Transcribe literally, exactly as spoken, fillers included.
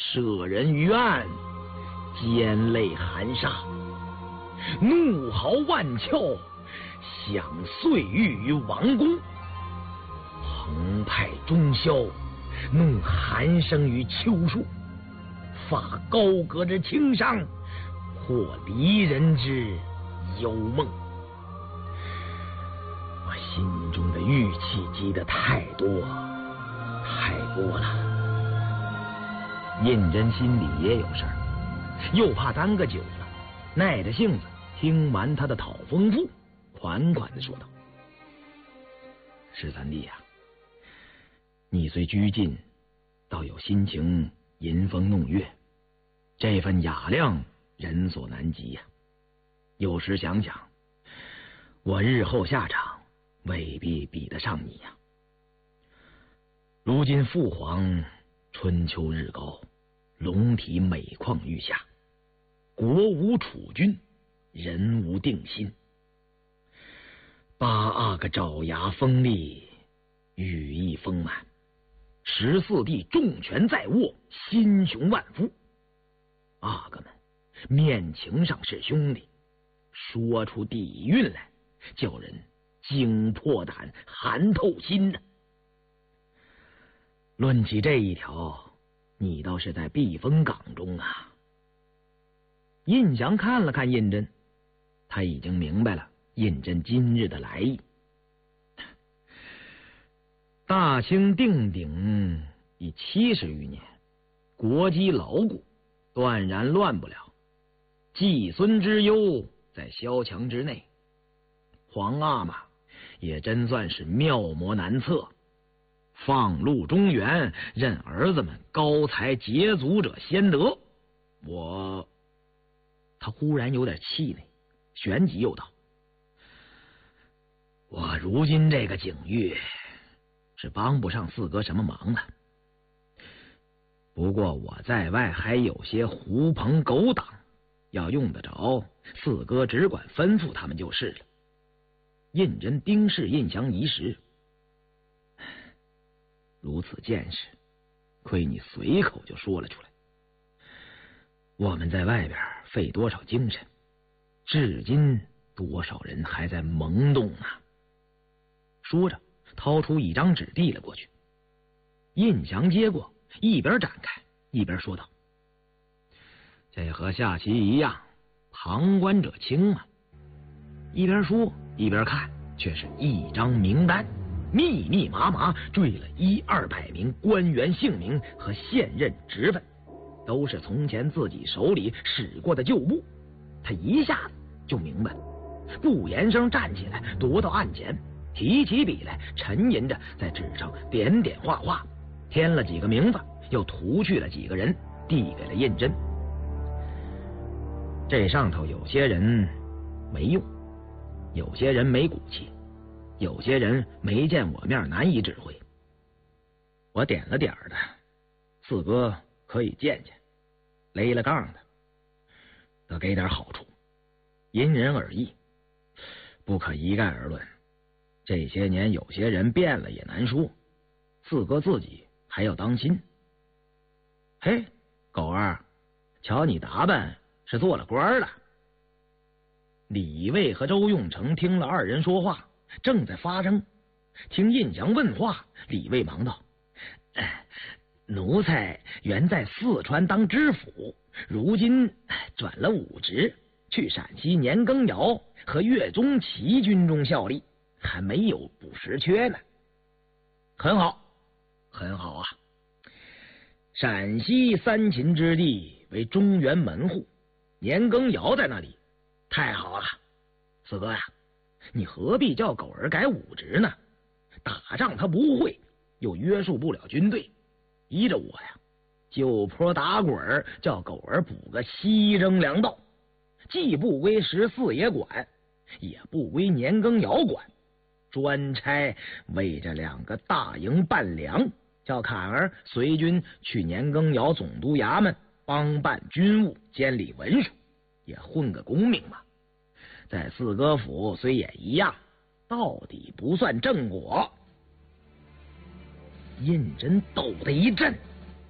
舍人于岸，兼泪含沙，怒号万翘，响岁玉于王宫。澎湃中霄，弄寒声于秋树，发高阁之轻伤，或离人之幽梦。我心中的郁气积得太多太多了。胤禛心里也有事儿，又怕耽搁久了，耐着性子听完他的讨封赋，款款的说道：十三弟呀、啊，你虽居近，倒有心情吟风弄月，这份雅量人所难及呀、啊。有时想想，我日后下场未必比得上你呀、啊。如今父皇春秋日高，龙体每况愈下，国无储君，人无定心。八阿哥爪牙锋利，羽翼丰满，十四弟重权在握，心雄万夫。阿哥们面情上是兄弟，说出底蕴来，叫人惊破胆，寒透心呢。论起这一条，你倒是在避风港中啊。胤祥看了看胤禛，他已经明白了胤禛今日的来意。大清定鼎已七十余年，国基牢固，断然乱不了。季孙之忧在萧墙之内，皇阿玛也真算是妙魔难测，放入中原，任儿子们高才捷足者先得。我，他忽然有点气馁，旋即又道：我如今这个境遇，是帮不上四哥什么忙的。不过我在外还有些狐朋狗党，要用得着，四哥只管吩咐他们就是了。胤禛盯视胤祥一时，如此见识，亏你随口就说了出来。我们在外边费多少精神，至今多少人还在懵懂呢。说着掏出一张纸递了过去，胤祥接过，一边展开一边说道：这和下棋一样，旁观者清嘛。一边说一边看，却是一张名单，密密麻麻缀了一二百名官员姓名和现任职分，都是从前自己手里使过的旧部。他一下子就明白了，不言声站起来，踱到案前，提起笔来，沉吟着在纸上点点画画，添了几个名字，又涂去了几个人，递给了胤禛。这上头有些人没用，有些人没骨气，有些人没见我面难以指挥。我点了点的，四哥可以见见，勒了杠的得给点好处，因人而异，不可一概而论。这些年有些人变了也难说，四哥自己还要当心。嘿，狗儿，瞧你打扮是做了官了。李卫和周用成听了二人说话，正在发生。听胤祥问话，李卫忙道：哎，奴才原在四川当知府，如今转了武职，去陕西年羹尧和岳钟琪军中效力，还没有补实缺呢。很好，很好啊！陕西三秦之地为中原门户，年羹尧在那里，太好了。四哥呀、啊，你何必叫狗儿改武职呢？打仗他不会，又约束不了军队，依着我呀，就坡打滚儿，叫狗儿补个西征粮道，既不归十四爷管，也不归年羹尧管，专差为这两个大营办粮，叫坎儿随军去年羹尧总督衙门帮办军务，监理文书，也混个功名嘛。在四哥府虽也一样，到底不算正果。胤禛抖得一震，